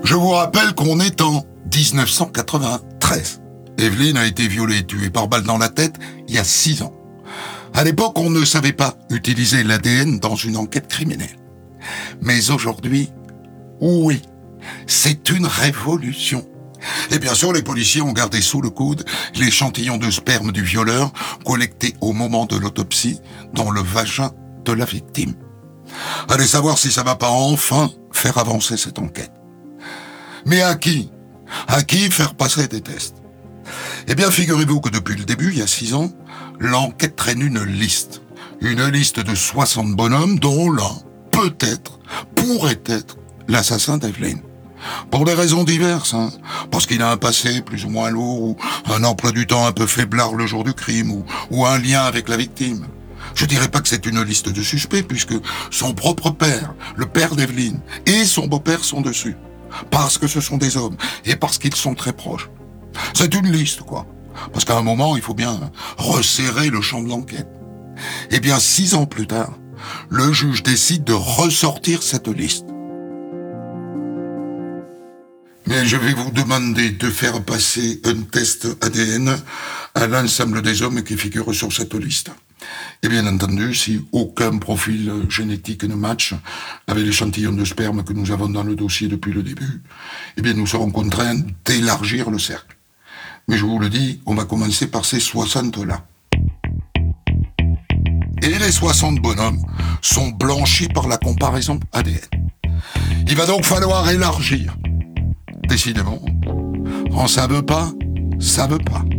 Je vous rappelle qu'on est en 1993. Evelyne a été violée et tuée par balle dans la tête il y a 6 ans. À l'époque, on ne savait pas utiliser l'ADN dans une enquête criminelle. Mais aujourd'hui, oui, c'est une révolution. Et bien sûr, les policiers ont gardé sous le coude l'échantillon de sperme du violeur collecté au moment de l'autopsie dans le vagin de la victime. Allez savoir si ça va pas enfin faire avancer cette enquête. Mais à qui? À qui faire passer des tests? Eh bien, figurez-vous que depuis le début, il y a 6 ans, l'enquête traîne une liste. Une liste de 60 bonhommes dont l'un, peut-être, pourrait être l'assassin d'Evelyne. Pour des raisons diverses, parce qu'il a un passé plus ou moins lourd, ou un emploi du temps un peu faiblard le jour du crime, ou un lien avec la victime. Je dirais pas que c'est une liste de suspects, puisque son propre père, le père d'Evelyne, et son beau-père sont dessus. Parce que ce sont des hommes, et parce qu'ils sont très proches. C'est une liste, quoi. Parce qu'à un moment, il faut bien resserrer le champ de l'enquête. Eh bien, 6 ans plus tard, le juge décide de ressortir cette liste. Mais je vais vous demander de faire passer un test ADN à l'ensemble des hommes qui figurent sur cette liste. Et bien entendu, si aucun profil génétique ne matche avec l'échantillon de sperme que nous avons dans le dossier depuis le début, eh bien nous serons contraints d'élargir le cercle. Mais je vous le dis, on va commencer par ces 60-là. Et les 60 bonhommes sont blanchis par la comparaison ADN. Il va donc falloir élargir. Décidément, quand ça veut pas, ça veut pas.